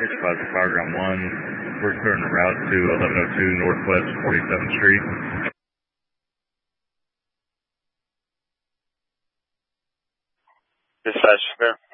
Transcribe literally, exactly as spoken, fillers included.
Dispatch Fireground one. We're clearing the route to eleven oh two Northwest forty-seventh Street. Dispatch, fair.